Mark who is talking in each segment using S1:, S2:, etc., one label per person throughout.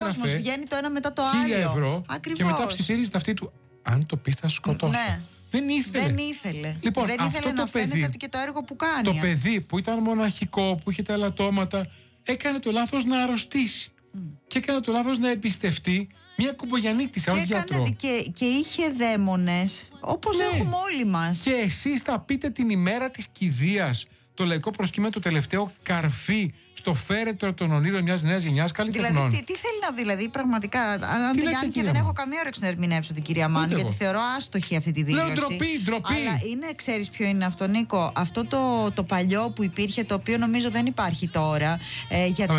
S1: κόσμος, βγαίνει το ένα μετά το άλλο.
S2: 1.000 ευρώ.
S1: Ακριβώς.
S2: Και μετά ψιθύριζε αυτή του. Αν το πει, θα σε σκοτώσω.
S1: Ναι.
S2: Δεν ήθελε. Λοιπόν,
S1: δεν ήθελε να φαίνεται ότι και το έργο που κάνει.
S2: Το παιδί που ήταν μοναχικό, που είχε τα ελαττώματα, έκανε το λάθος να αρρωστήσει. Και έκανε το λάθος να εμπιστευτεί μια κουμπογιανίτισσα, όχι γιατρό.
S1: Και είχε δαίμονες, όπως έχουμε όλοι μας.
S2: Και εσείς θα πείτε την ημέρα της κηδείας, το λαϊκό προσκύμα, το τελευταίο καρφί στο φέρετρο των ονείρων μιας νέας γενιάς καλλιτεχνών.
S1: Δηλαδή, τι θέλει να πει, δηλαδή, πραγματικά. Αν και δεν έχω καμία όρεξη να ερμηνεύσω την κυρία Μάνου, γιατί θεωρώ άστοχη αυτή τη δήλωση.
S2: Λέω ντροπή.
S1: Αλλά ξέρεις ποιο είναι αυτό, Νίκο? Αυτό το παλιό που υπήρχε, το οποίο νομίζω δεν υπάρχει τώρα. Γιατί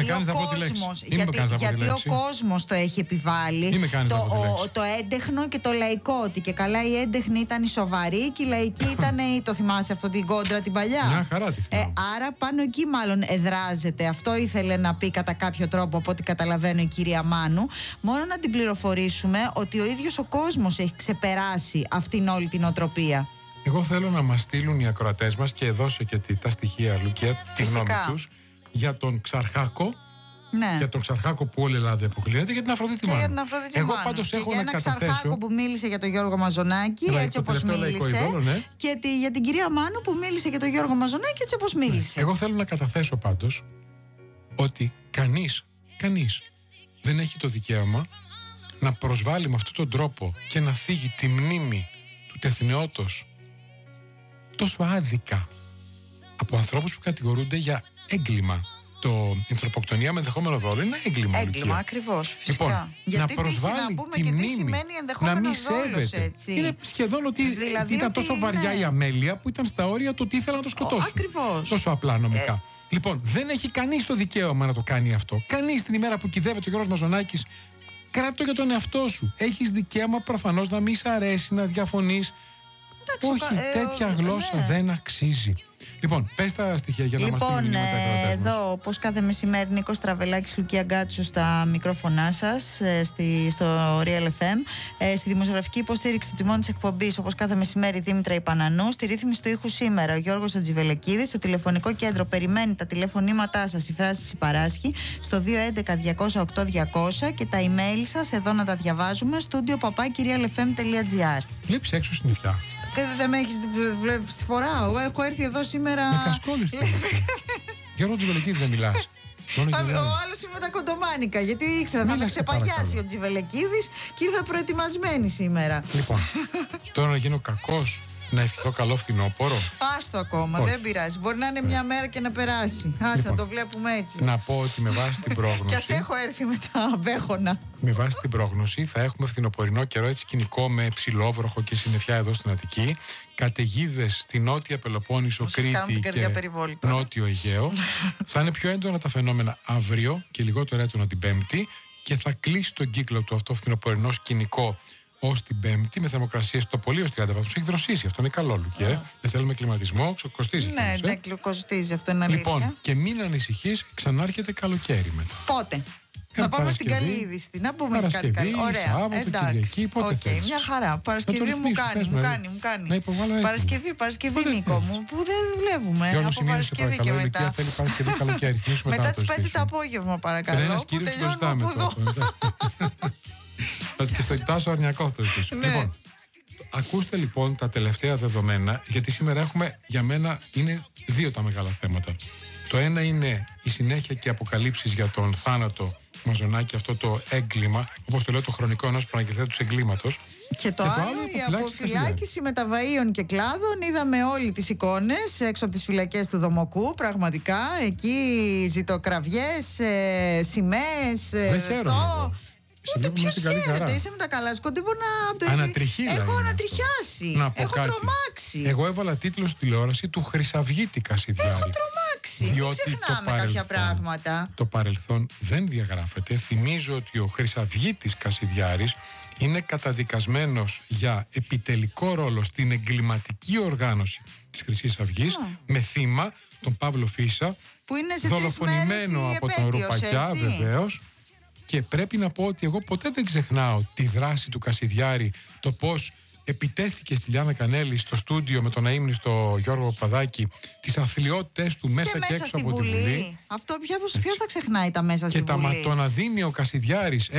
S1: ο κόσμος το έχει επιβάλει. Το έντεχνο και το λαϊκό. Ότι και καλά η έντεχνη ήταν η σοβαρή και η λαϊκή ήταν. Το θυμάσαι αυτό την κόντρα την παλιά?
S2: Μια χαρά τη θυμάμαι.
S1: Άρα πάνω εκεί μάλλον εδράζεται. Αυτό ήθελε να πει κατά κάποιο τρόπο, από ό,τι καταλαβαίνω, η κυρία Μάνου. Μόνο να την πληροφορήσουμε ότι ο ίδιος ο κόσμος έχει ξεπεράσει αυτήν όλη την οτροπία.
S2: Εγώ θέλω να μας στείλουν οι ακροατές μας, και δώσε και τα στοιχεία, Λουκία, τη γνώμη τους για τον Ξαρχάκο.
S1: Ναι.
S2: Για τον Ξαρχάκο που όλη η Ελλάδα αποκλίνεται, για την Αφροδίτη Μάνου. Εγώ πάντως έχω να καταθέσω.
S1: Για ένα Ξαρχάκο που μίλησε για τον Γιώργο Μαζονάκη, έτσι όπως μίλησε.
S2: Ναι.
S1: Και για την κυρία Μάνου που μίλησε για τον Γιώργο Μαζονάκη, έτσι όπως μίλησε.
S2: Εγώ θέλω να καταθέσω πάντως ότι κανείς δεν έχει το δικαίωμα να προσβάλλει με αυτόν τον τρόπο και να θίγει τη μνήμη του τεθνεώτος τόσο άδικα από ανθρώπους που κατηγορούνται για έγκλημα. Η ανθρωποκτονία με ενδεχόμενο δόλο είναι έγκλημα.
S1: Έγκλημα, ακριβώς, φυσικά.
S2: Λοιπόν,
S1: γιατί
S2: να προσβάλλει
S1: να πούμε
S2: τη
S1: και
S2: μνήμη,
S1: τι σημαίνει ενδεχόμενο δόλος, έτσι.
S2: Είναι σχεδόν ότι
S1: δηλαδή
S2: ήταν τόσο βαριά η αμέλεια που ήταν στα όρια του ότι ήθελα να το σκοτώσουν.
S1: Ακριβώς.
S2: Τόσο απλά νομικά. Λοιπόν, δεν έχει κανείς το δικαίωμα να το κάνει αυτό. Κανείς την ημέρα που κυδεύεται ο Γιώργος Μαζονάκης. Κράτα το για τον εαυτό σου. Έχεις δικαίωμα προφανώς να μην σ' αρέσει, να διαφωνείς. Όχι, τέτοια γλώσσα δεν αξίζει. Λοιπόν, πες τα στοιχεία για να μας στείλουν μηνύματα ακροατές μας.
S1: Εδώ, όπως κάθε μεσημέρι, Νίκος Τραβελάκης, Λουκία Γκάτσου στα μικρόφωνά σας, στο Real FM. Στη δημοσιογραφική υποστήριξη του τιμών της εκπομπής, όπως κάθε μεσημέρι, Δήμητρα Ιπανανού. Στη ρύθμιση του ήχου σήμερα, ο Γιώργος Ατζιβελεκίδης. Στο τηλεφωνικό κέντρο περιμένει τα τηλεφωνήματά σας, η φράση παράσχει, στο 211-208-200, και τα email σας, εδώ να τα διαβάζουμε, studio@realfm.gr.
S2: Βλέπεις έξω συννεφιά.
S1: Δεν με έχεις βλέπει τη φορά. Έχω έρθει εδώ σήμερα.
S2: Με κασκόλες. Γιώργο Τζιβελεκίδη δεν μιλάς.
S1: Ο άλλος είναι με τα κοντομάνικα. Γιατί ήξερα να με ξεπαγιάσει ο Τζιβελεκίδης και ήρθα προετοιμασμένη σήμερα.
S2: Λοιπόν, τώρα να γίνω κακός, να ευχηθώ καλό φθινόπωρο.
S1: Άστο ακόμα, δεν πειράζει. Μπορεί να είναι μια μέρα και να περάσει. Ας να το βλέπουμε έτσι.
S2: Να πω ότι με βάση την πρόγνωση.
S1: Κι ας έχω έρθει με τα μπέχωνα.
S2: Με βάση την πρόγνωση θα έχουμε φθινοπορεινό καιρό, έτσι σκηνικό, με ψηλόβροχο και συννεφιά εδώ στην Αττική. Καταιγίδες στη Νότια Πελοπόννησο, Κρήτη και Νότιο Αιγαίο. Θα είναι πιο έντονα τα φαινόμενα αύριο και λιγότερο έντονα την Πέμπτη. Και θα κλείσει τον κύκλο του αυτό φθινοπορεινό σκηνικό ως την Πέμπτη, με θερμοκρασίες το πολύ ως 30 βαθμούς. Έχει δροσίσει, αυτό είναι καλό, Λουκία. Δεν θέλουμε κλιματισμό, κοστίζει.
S1: Ναι, κοστίζει, αυτό είναι αλήθεια.
S2: Λοιπόν, και μην ανησυχείς, ξανάρχεται καλοκαίρι μετά.
S1: Πότε? Να πάμε στην καλή είδηση. Να πούμε κάτι καλό. Ωραία. Εντάξει. Μια χαρά. Παρασκευή μου κάνει. Παρασκευή, Νίκο μου. Που δεν δουλεύουμε. Από Παρασκευή και μετά. Μετά τις 5 το απόγευμα, παρακαλώ. Που τελειώνουμε από εδώ.
S2: Και στο Τάσο Αρνιακό αυτό ζητήσω. Λοιπόν, ακούστε λοιπόν τα τελευταία δεδομένα, γιατί σήμερα έχουμε, για μένα, είναι δύο τα μεγάλα θέματα. Το ένα είναι η συνέχεια και αποκαλύψεις για τον θάνατο Μαζονάκη, αυτό το έγκλημα, όπως το λέω, το χρονικό ενός προαναγγελθέντους εγκλήματος.
S1: Και το άλλο, η αποφυλάκηση μεταβαΐων και κλάδων. Είδαμε όλοι τις εικόνες έξω από τις φυλακές του Δομοκού. Πραγματικά, εκεί ζητοκραυγές, σημαίες.
S2: Δεν χαίρομαι.
S1: Ούτε ποιος χαίρεται, είσαι με τα καλά σου. Κοντεύω να. Έχω ανατριχιάσει. Έχω τρομάξει.
S2: Εγώ έβαλα τίτλο στη τηλεόραση του Χρυσαυγίτη Κασιδιάρη.
S1: Έχω τρομάξει. Μην ξεχνάμε κάποια πράγματα.
S2: Το παρελθόν δεν διαγράφεται. Θυμίζω ότι ο Χρυσαυγίτης Κασιδιάρης είναι καταδικασμένος για επιτελικό ρόλο στην εγκληματική οργάνωση της Χρυσής Αυγής, με θύμα τον Παύλο Φίσα,
S1: που είναι σε
S2: δολοφονημένο από τον Ρουπακιά, βεβαίως. Και πρέπει να πω ότι εγώ ποτέ δεν ξεχνάω τη δράση του Κασιδιάρη, το πώς επιτέθηκε στη Λιάννα Κανέλη στο στούντιο με τον αείμνηστο Γιώργο Παπαδάκη, τις αθλιότητες του μέσα και έξω από τη Βουλή.
S1: Αυτό ποιος θα ξεχνάει τα μέσα στη Βουλή.
S2: Και το να δίνει ο Κασιδιάρης